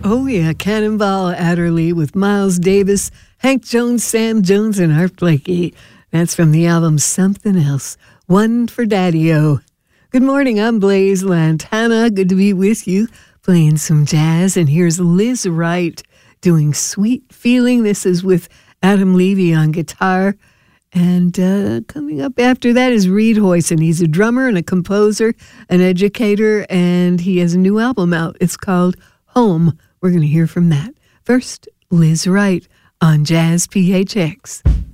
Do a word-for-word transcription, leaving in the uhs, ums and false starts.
Oh, yeah, Cannonball Adderley with Miles Davis, Hank Jones, Sam Jones, and Art Blakey. That's from the album Something Else, One for Daddy-O. Good morning, I'm Blaze Lantana. Good to be with you, playing some jazz. And here's Liz Wright doing Sweet Feeling. This is with Adam Levy on guitar. And uh, coming up after that is Reed Hoyson. He's a drummer and a composer, an educator, and he has a new album out. It's called Home. We're going to hear from that. First, Liz Wright on Jazz P H X.